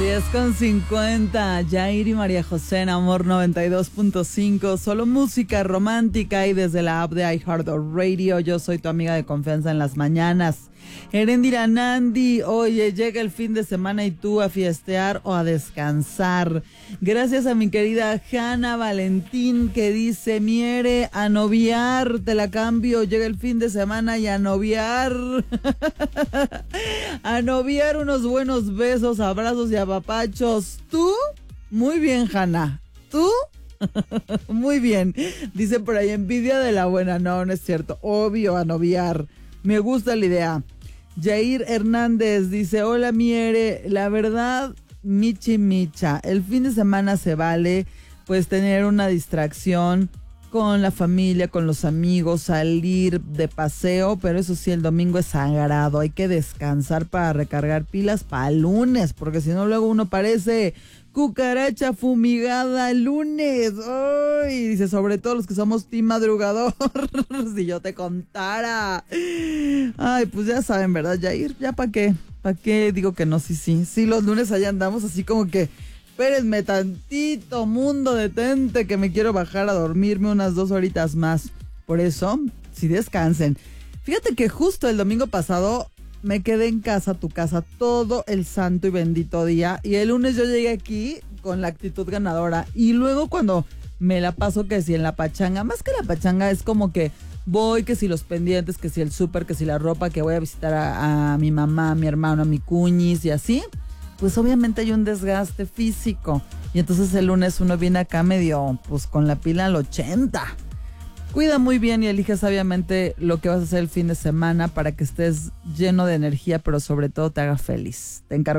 10:50, Yair y María José en Amor 92.5, solo música romántica y desde la app de iHeartRadio. Yo soy tu amiga de confianza en las mañanas, Erendira Nandi. Oye, llega el fin de semana y tú a fiestear o a descansar. Gracias a mi querida Hanna Valentín que dice: Miere, a noviar, te la cambio, llega el fin de semana y a noviar. A noviar, unos buenos besos, abrazos y apapachos. ¿Tú? Muy bien, Hanna. ¿Tú? Muy bien. Dice por ahí, envidia de la buena. No, no es cierto. Obvio, a noviar. Me gusta la idea. Jair Hernández dice: hola, Miere, la verdad, michi micha, el fin de semana se vale pues tener una distracción con la familia, con los amigos, salir de paseo, pero eso sí, el domingo es sagrado, hay que descansar para recargar pilas para el lunes, porque si no luego uno parece cucaracha fumigada el lunes. ¡Ay! Dice, sobre todo los que somos team madrugador. Si yo te contara. Ay, pues ya saben, ¿verdad, Jair? ¿Ya para qué? ¿Para qué digo que no? Sí, los lunes allá andamos así como que, espérenme tantito, mundo, detente, que me quiero bajar a dormirme unas 2 horitas más. Por eso, sí descansen. Fíjate que justo el domingo pasado me quedé en casa, tu casa, todo el santo y bendito día. Y el lunes yo llegué aquí con la actitud ganadora. Y luego cuando me la paso que si en la pachanga, más que la pachanga es como que voy, que si los pendientes, que si el súper, que si la ropa, que voy a visitar a mi mamá, a mi hermano, a mi cuñis y así. Pues obviamente hay un desgaste físico. Y entonces el lunes uno viene acá medio, pues con la pila al 80. Cuida muy bien y elige sabiamente lo que vas a hacer el fin de semana para que estés lleno de energía, pero sobre todo te haga feliz. Te encargo.